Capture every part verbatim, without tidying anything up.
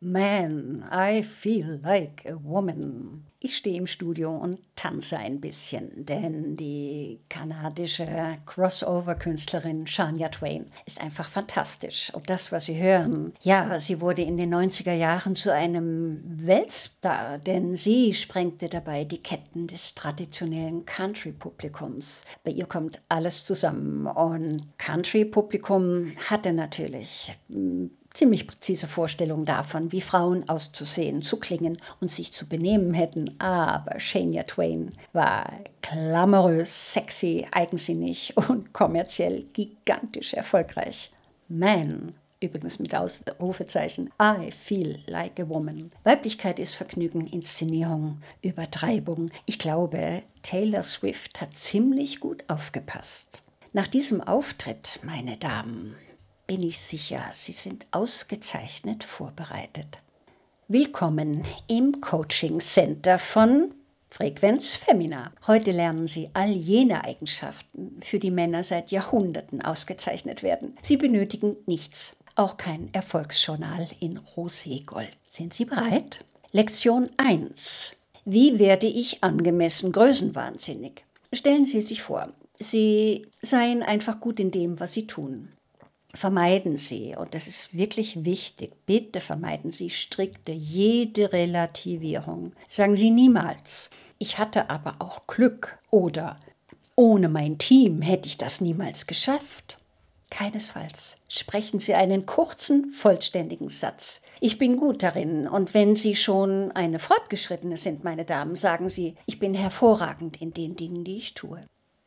Man, I feel like a woman. Ich stehe im Studio und tanze ein bisschen, denn die kanadische Crossover-Künstlerin Shania Twain ist einfach fantastisch. Und das, was Sie hören, ja, sie wurde in den neunziger Jahren zu einem Weltstar, denn sie sprengte dabei die Ketten des traditionellen Country-Publikums. Bei ihr kommt alles zusammen und Country-Publikum hatte natürlich ziemlich präzise Vorstellungen davon, wie Frauen auszusehen, zu klingen und sich zu benehmen hätten. Aber Shania Twain war glamourös, sexy, eigensinnig und kommerziell gigantisch erfolgreich. Man, übrigens mit Ausrufezeichen, I feel like a woman. Weiblichkeit ist Vergnügen, Inszenierung, Übertreibung. Ich glaube, Taylor Swift hat ziemlich gut aufgepasst. Nach diesem Auftritt, meine Damen, bin ich sicher, Sie sind ausgezeichnet vorbereitet. Willkommen im Coaching Center von Frequenz Femina. Heute lernen Sie all jene Eigenschaften, für die Männer seit Jahrhunderten ausgezeichnet werden. Sie benötigen nichts, auch kein Erfolgsjournal in Roségold. Sind Sie bereit? Lektion eins. Wie werde ich angemessen größenwahnsinnig? Stellen Sie sich vor, Sie seien einfach gut in dem, was Sie tun. Vermeiden Sie, und das ist wirklich wichtig, bitte vermeiden Sie strikte jede Relativierung. Sagen Sie niemals, ich hatte aber auch Glück oder ohne mein Team hätte ich das niemals geschafft. Keinesfalls. Sprechen Sie einen kurzen, vollständigen Satz. Ich bin gut darin, und wenn Sie schon eine Fortgeschrittene sind, meine Damen, sagen Sie, ich bin hervorragend in den Dingen, die ich tue.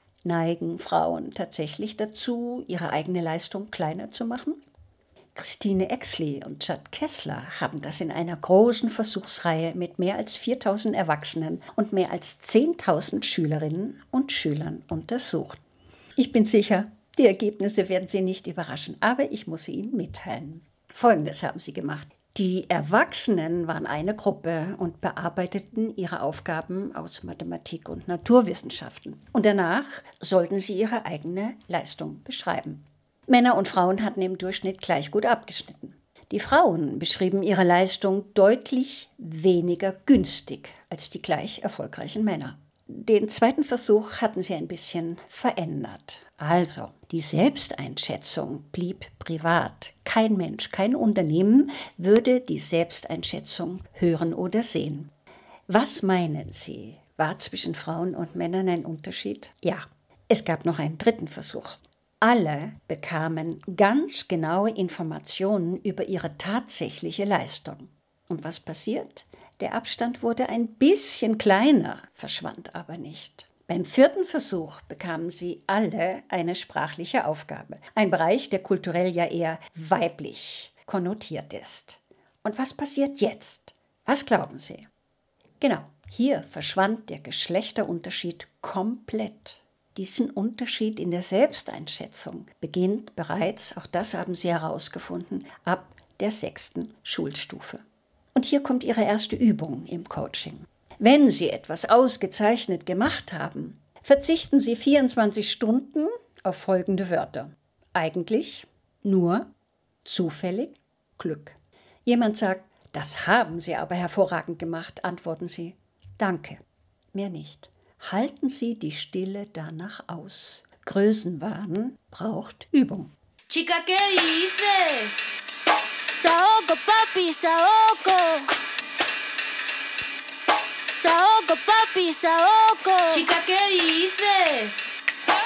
Neigen Frauen tatsächlich dazu, ihre eigene Leistung kleiner zu machen? Christine Exley und Chad Kessler haben das in einer großen Versuchsreihe mit mehr als viertausend Erwachsenen und mehr als zehntausend Schülerinnen und Schülern untersucht. Ich bin sicher, die Ergebnisse werden Sie nicht überraschen, aber ich muss sie Ihnen mitteilen. Folgendes haben sie gemacht. Die Erwachsenen waren eine Gruppe und bearbeiteten ihre Aufgaben aus Mathematik und Naturwissenschaften. Und danach sollten sie ihre eigene Leistung beschreiben. Männer und Frauen hatten im Durchschnitt gleich gut abgeschnitten. Die Frauen beschrieben ihre Leistung deutlich weniger günstig als die gleich erfolgreichen Männer. Den zweiten Versuch hatten sie ein bisschen verändert. Also, die Selbsteinschätzung blieb privat. Kein Mensch, kein Unternehmen würde die Selbsteinschätzung hören oder sehen. Was meinen Sie? War zwischen Frauen und Männern ein Unterschied? Ja, es gab noch einen dritten Versuch. Alle bekamen ganz genaue Informationen über ihre tatsächliche Leistung. Und was passiert? Der Abstand wurde ein bisschen kleiner, verschwand aber nicht. Beim vierten Versuch bekamen sie alle eine sprachliche Aufgabe. Ein Bereich, der kulturell ja eher weiblich konnotiert ist. Und was passiert jetzt? Was glauben Sie? Genau, hier verschwand der Geschlechterunterschied komplett. Diesen Unterschied in der Selbsteinschätzung beginnt bereits, auch das haben Sie herausgefunden, ab der sechsten Schulstufe. Und hier kommt Ihre erste Übung im Coaching. Wenn Sie etwas ausgezeichnet gemacht haben, verzichten Sie vierundzwanzig Stunden auf folgende Wörter. Eigentlich, nur, zufällig, Glück. Jemand sagt, das haben Sie aber hervorragend gemacht, antworten Sie, danke, mehr nicht. Halten Sie die Stille danach aus. Größenwahn braucht Übung. Chica, ¿qué dices? Saoco, papi, saoco. Saoco, papi, saoco. Chica, ¿qué dices?